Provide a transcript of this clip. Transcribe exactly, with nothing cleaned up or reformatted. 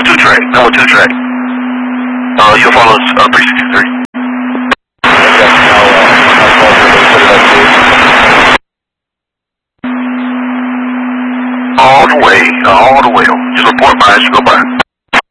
two track. Number two track. Uh, you'll follow uh, three sixty-three. Okay, I'll, uh, I'll call you and put it up to you. All the way, all the way. Just report by as you go by.